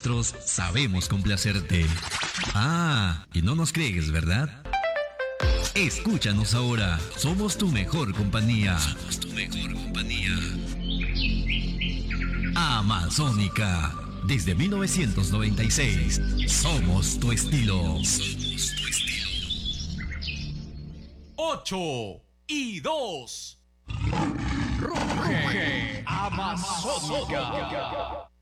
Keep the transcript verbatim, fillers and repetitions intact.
nosotros sabemos complacerte. Ah, y no nos crees, ¿verdad? Escúchanos ahora, somos tu mejor compañía. Somos tu mejor compañía. Amazónica, desde mil novecientos noventa y seis, somos tu estilo. Somos tu estilo. Ocho y dos. Ruge Amazónica.